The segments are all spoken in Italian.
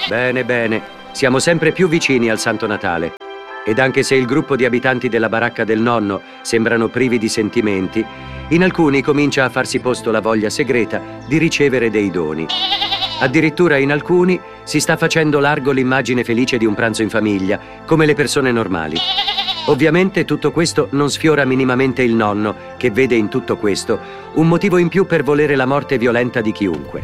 Bene, bene. Siamo sempre più vicini al Santo Natale. Ed anche se il gruppo di abitanti della baracca del nonno sembrano privi di sentimenti, in alcuni comincia a farsi posto la voglia segreta di ricevere dei doni. Addirittura in alcuni si sta facendo largo l'immagine felice di un pranzo in famiglia, come le persone normali. Ovviamente tutto questo non sfiora minimamente il nonno, che vede in tutto questo un motivo in più per volere la morte violenta di chiunque.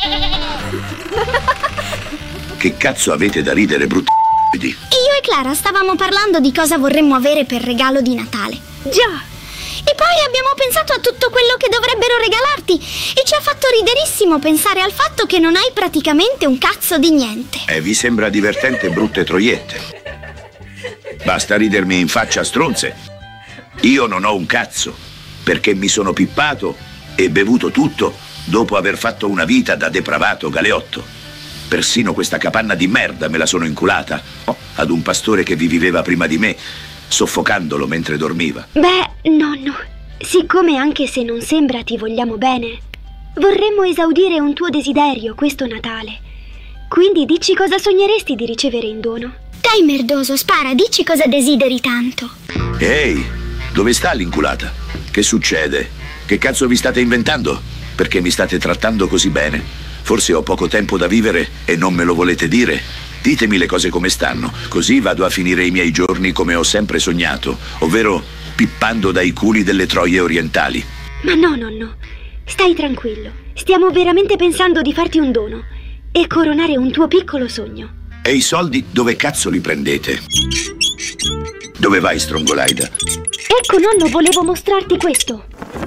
Che cazzo avete da ridere, brutti? Io e Clara stavamo parlando di cosa vorremmo avere per regalo di Natale. Già! E poi abbiamo pensato a tutto quello che dovrebbero regalarti e ci ha fatto riderissimo pensare al fatto che non hai praticamente un cazzo di niente. Vi sembra divertente, brutte troiette? Basta ridermi in faccia, stronze. Io non ho un cazzo, perché mi sono pippato e bevuto tutto dopo aver fatto una vita da depravato galeotto. Persino questa capanna di merda me la sono inculata ad un pastore che vi viveva prima di me, soffocandolo mentre dormiva. Beh, nonno, siccome anche se non sembra ti vogliamo bene, vorremmo esaudire un tuo desiderio questo Natale. Quindi dici cosa sogneresti di ricevere in dono. Dai, merdoso, spara, dici cosa desideri tanto. Ehi, dove sta l'inculata? Che succede? Che cazzo vi state inventando? Perché mi state trattando così bene? Forse ho poco tempo da vivere e non me lo volete dire? Ditemi le cose come stanno, così vado a finire i miei giorni come ho sempre sognato, ovvero pippando dai culi delle troie orientali. Ma no, nonno, stai tranquillo. Stiamo veramente pensando di farti un dono e coronare un tuo piccolo sogno. E i soldi dove cazzo li prendete? Dove vai, Strongolaida? Ecco, nonno, volevo mostrarti questo.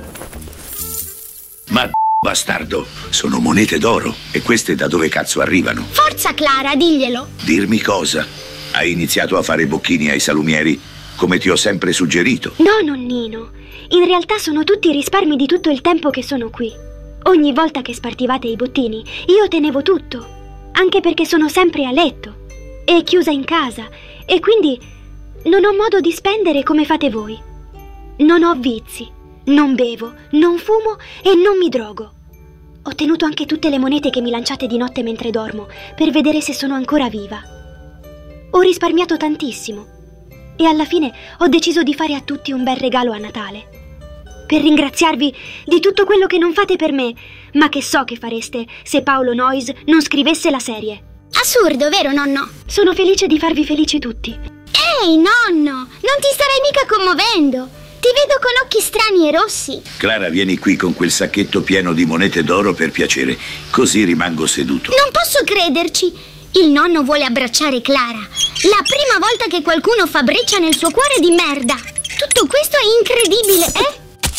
Ma bastardo, sono monete d'oro. E queste da dove cazzo arrivano? Forza, Clara, diglielo. Dirmi cosa? Hai iniziato a fare bocchini ai salumieri, come ti ho sempre suggerito? No, nonnino. In realtà sono tutti i risparmi di tutto il tempo che sono qui. Ogni volta che spartivate i bottini, io tenevo tutto. Anche perché sono sempre a letto e chiusa in casa. E quindi non ho modo di spendere come fate voi. Non ho vizi. Non bevo, non fumo e non mi drogo. Ho tenuto anche tutte le monete che mi lanciate di notte mentre dormo, per vedere se sono ancora viva. Ho risparmiato tantissimo e alla fine ho deciso di fare a tutti un bel regalo a Natale. Per ringraziarvi di tutto quello che non fate per me, ma che so che fareste se Paolo Noyes non scrivesse la serie. Assurdo, vero, nonno? Sono felice di farvi felici tutti. Ehi, nonno, non ti starai mica commuovendo? Ti vedo con occhi strani e rossi. Clara, vieni qui con quel sacchetto pieno di monete d'oro per piacere, così rimango seduto. Non posso crederci. Il nonno vuole abbracciare Clara. La prima volta che qualcuno fa breccia nel suo cuore di merda. Tutto questo è incredibile, eh?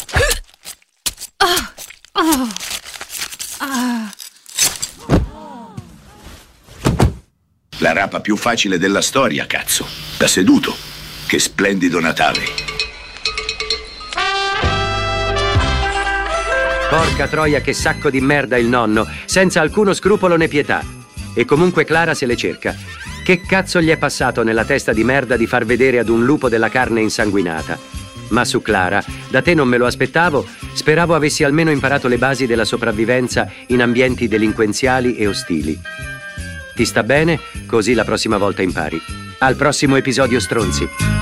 La rapa più facile della storia, cazzo. Da seduto. Che splendido Natale. Porca troia, che sacco di merda il nonno, senza alcuno scrupolo né pietà. E comunque Clara se le cerca. Che cazzo gli è passato nella testa di merda di far vedere ad un lupo della carne insanguinata? Ma su Clara, da te non me lo aspettavo, speravo avessi almeno imparato le basi della sopravvivenza in ambienti delinquenziali e ostili. Ti sta bene? Così la prossima volta impari. Al prossimo episodio, stronzi.